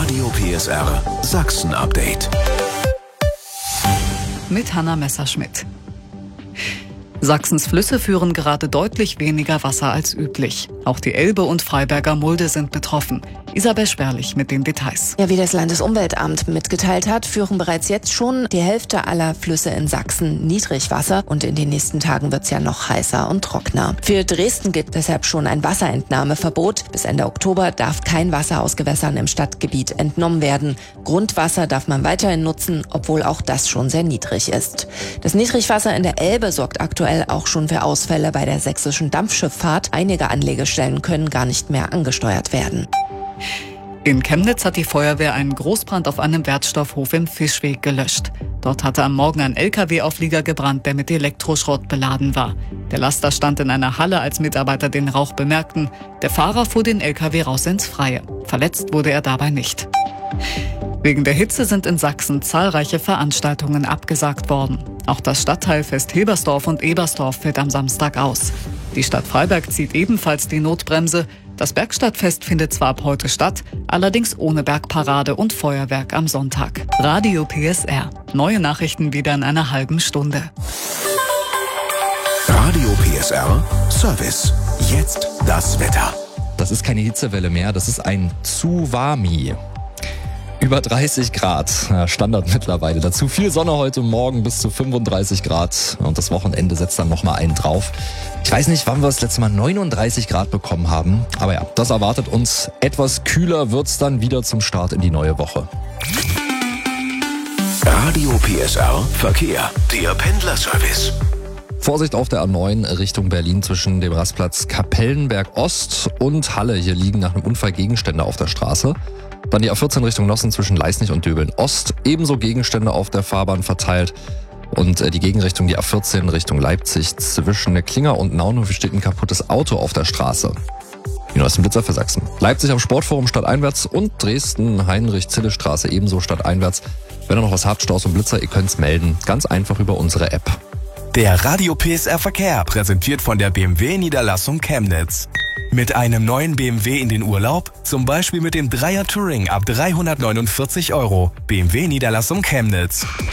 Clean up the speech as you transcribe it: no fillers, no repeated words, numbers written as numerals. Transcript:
Radio PSR Sachsen Update. Mit Hanna Messerschmidt. Sachsens Flüsse führen gerade deutlich weniger Wasser als üblich. Auch die Elbe und Freiberger Mulde sind betroffen. Isabel Sperlich mit den Details. Ja, wie das Landesumweltamt mitgeteilt hat, führen bereits jetzt schon die Hälfte aller Flüsse in Sachsen Niedrigwasser und in den nächsten Tagen wird es ja noch heißer und trockener. Für Dresden gilt deshalb schon ein Wasserentnahmeverbot. Bis Ende Oktober darf kein Wasser aus Gewässern im Stadtgebiet entnommen werden. Grundwasser darf man weiterhin nutzen, obwohl auch das schon sehr niedrig ist. Das Niedrigwasser in der Elbe sorgt aktuell auch schon für Ausfälle bei der sächsischen Dampfschifffahrt. Einige Anlegestellen können gar nicht mehr angesteuert werden. In Chemnitz hat die Feuerwehr einen Großbrand auf einem Wertstoffhof im Fischweg gelöscht. Dort hatte am Morgen ein LKW-Auflieger gebrannt, der mit Elektroschrott beladen war. Der Laster stand in einer Halle, als Mitarbeiter den Rauch bemerkten. Der Fahrer fuhr den LKW raus ins Freie. Verletzt wurde er dabei nicht. Wegen der Hitze sind in Sachsen zahlreiche Veranstaltungen abgesagt worden. Auch das Stadtteilfest Hilbersdorf und Ebersdorf fällt am Samstag aus. Die Stadt Freiberg zieht ebenfalls die Notbremse. Das Bergstadtfest findet zwar ab heute statt, allerdings ohne Bergparade und Feuerwerk am Sonntag. Radio PSR. Neue Nachrichten wieder in einer halben Stunde. Radio PSR Service. Jetzt das Wetter. Das ist keine Hitzewelle mehr, das ist ein Tsunami. Über 30 Grad, Standard mittlerweile. Dazu viel Sonne heute Morgen bis zu 35 Grad und das Wochenende setzt dann nochmal einen drauf. Ich weiß nicht, wann wir das letzte Mal 39 Grad bekommen haben, aber ja, das erwartet uns. Etwas kühler wird's dann wieder zum Start in die neue Woche. Radio PSR Verkehr, der Pendlerservice. Vorsicht auf der A9 Richtung Berlin zwischen dem Rastplatz Kapellenberg Ost und Halle. Hier liegen nach einem Unfall Gegenstände auf der Straße. Dann die A14 Richtung Nossen zwischen Leisnig und Döbeln Ost. Ebenso Gegenstände auf der Fahrbahn verteilt. Und die Gegenrichtung, die A14 Richtung Leipzig zwischen Klinger und Naunhof steht ein kaputtes Auto auf der Straße. Die neuesten Blitzer für Sachsen. Leipzig am Sportforum stadteinwärts und Dresden Heinrich-Zille-Straße ebenso stadteinwärts. Wenn ihr noch was habt, Staus und Blitzer, ihr könnt's melden. Ganz einfach über unsere App. Der Radio PSR Verkehr, präsentiert von der BMW Niederlassung Chemnitz. Mit einem neuen BMW in den Urlaub, zum Beispiel mit dem Dreier Touring ab 349 €. BMW Niederlassung Chemnitz.